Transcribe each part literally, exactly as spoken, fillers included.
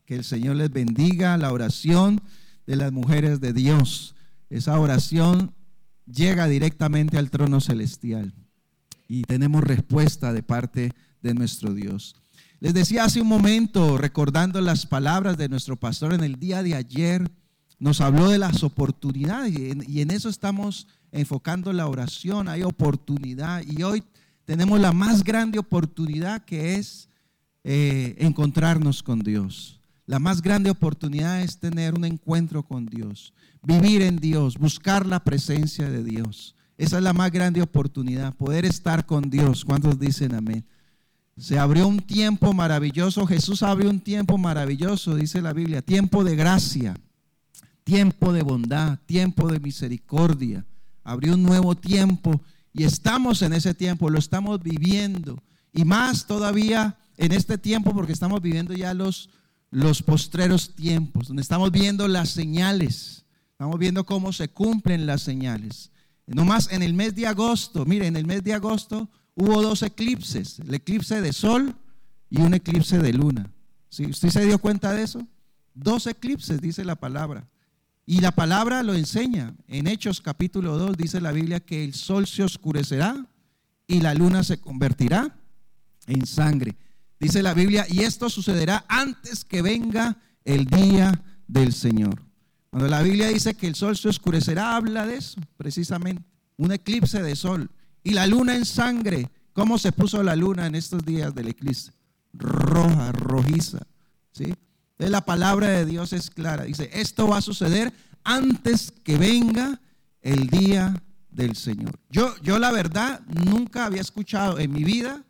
Que el Señor les bendiga. La oración de las mujeres de Dios, esa oración llega directamente al trono celestial y tenemos respuesta de parte de nuestro Dios. Les decía hace un momento, recordando las palabras de nuestro pastor en el día de ayer, nos habló de las oportunidades y en, y en eso estamos enfocando la oración. Hay oportunidad y hoy tenemos la más grande oportunidad, que es eh, encontrarnos con Dios. La más grande oportunidad es tener un encuentro con Dios, vivir en Dios, buscar la presencia de Dios. Esa es la más grande oportunidad, poder estar con Dios. ¿Cuántos dicen amén? Se abrió un tiempo maravilloso. Jesús abrió un tiempo maravilloso, dice la Biblia, tiempo de gracia, tiempo de bondad, tiempo de misericordia. Abrió un nuevo tiempo y estamos en ese tiempo, lo estamos viviendo. Y más todavía en este tiempo, porque estamos viviendo ya los los postreros tiempos, donde estamos viendo las señales, estamos viendo cómo se cumplen las señales. Nomás en el mes de agosto, mire, en el mes de agosto hubo dos eclipses, el eclipse de sol y un eclipse de luna. ¿Sí? ¿Usted se dio cuenta de eso? Dos eclipses, dice la palabra. Y la palabra lo enseña. En Hechos capítulo dos dice la Biblia que el sol se oscurecerá y la luna se convertirá en sangre. Dice la Biblia, y esto sucederá antes que venga el día del Señor. Cuando la Biblia dice que el sol se oscurecerá, habla de eso precisamente, un eclipse de sol. Y la luna en sangre. ¿Cómo se puso la luna en estos días del eclipse? Roja, rojiza, ¿sí? Entonces la palabra de Dios es clara. Dice, esto va a suceder antes que venga el día del Señor. Yo, yo la verdad nunca había escuchado en mi vida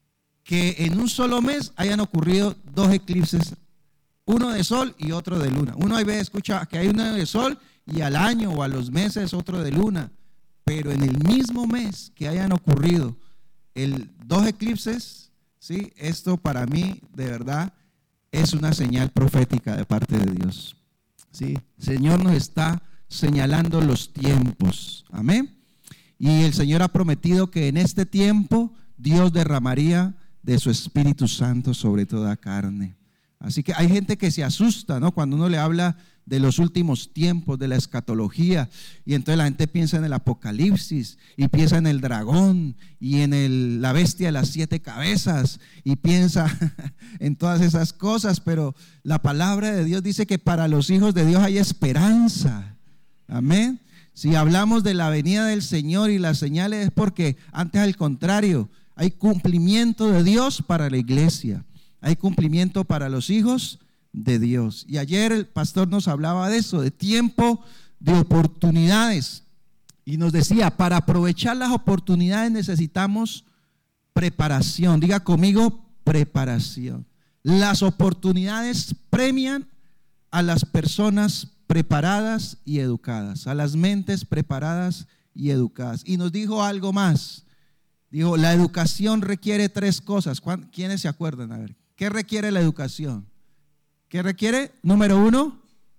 que en un solo mes hayan ocurrido dos eclipses, uno de sol y otro de luna. Uno a veces escucha que hay uno de sol y al año o a los meses otro de luna, pero en el mismo mes que hayan ocurrido el, dos eclipses, ¿sí? Esto para mí de verdad es una señal profética de parte de Dios, ¿sí? El Señor nos está señalando los tiempos, amén. Y el Señor ha prometido que en este tiempo Dios derramaría de su Espíritu Santo sobre toda carne. Así que hay gente que se asusta, ¿no? Cuando uno le habla de los últimos tiempos, de la escatología, y entonces la gente piensa en el Apocalipsis, y piensa en el dragón, y en el, la bestia de las siete cabezas, y piensa en todas esas cosas, pero la palabra de Dios dice que para los hijos de Dios hay esperanza, amén. Si hablamos de la venida del Señor y las señales, es porque antes, al contrario, hay cumplimiento de Dios para la iglesia. Hay cumplimiento para los hijos de Dios. Y ayer el pastor nos hablaba de eso, de tiempo de oportunidades. Y nos decía, para aprovechar las oportunidades necesitamos preparación. Diga conmigo, preparación. Las oportunidades premian a las personas preparadas y educadas, a las mentes preparadas y educadas. Y nos dijo algo más. Dijo, la educación requiere tres cosas. ¿Quiénes se acuerdan? A ver, ¿qué requiere la educación? ¿Qué requiere? Número uno,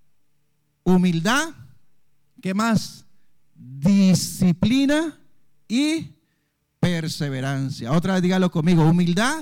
humildad. ¿Qué más? Disciplina y perseverancia. Otra vez dígalo conmigo, humildad,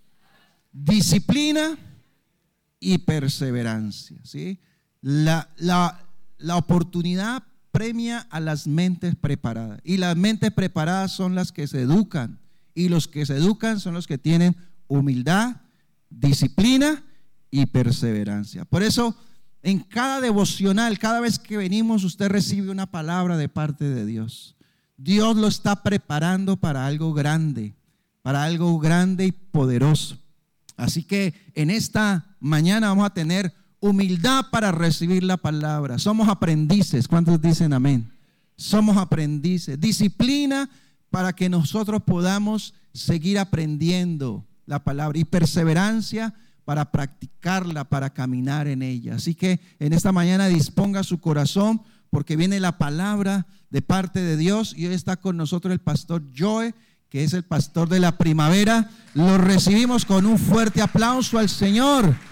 disciplina y perseverancia, ¿sí? La, la, la oportunidad premia a las mentes preparadas, y las mentes preparadas son las que se educan, y los que se educan son los que tienen humildad, disciplina y perseverancia. Por eso en cada devocional, cada vez que venimos, usted recibe una palabra de parte de Dios. Dios lo está preparando para algo grande, para algo grande y poderoso. Así que en esta mañana vamos a tener humildad para recibir la palabra. Somos aprendices. ¿Cuántos dicen amén? Somos aprendices. Disciplina para que nosotros podamos seguir aprendiendo la palabra, y perseverancia para practicarla, para caminar en ella. Así que en esta mañana disponga su corazón, porque viene la palabra de parte de Dios, y hoy está con nosotros el pastor Joe, que es el pastor de la primavera. Lo recibimos con un fuerte aplauso al Señor.